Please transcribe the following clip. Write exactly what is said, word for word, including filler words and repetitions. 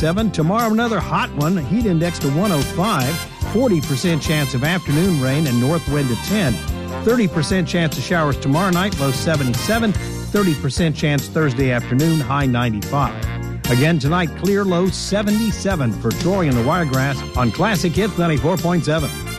seven. Tomorrow, another hot one, heat index to one oh five. forty percent chance of afternoon rain and north wind to ten. thirty percent chance of showers tomorrow night, low seventy-seven. thirty percent chance Thursday afternoon, high ninety-five. Again tonight, clear, low seventy-seven for Troy and the Wiregrass on Classic Hits ninety-four point seven.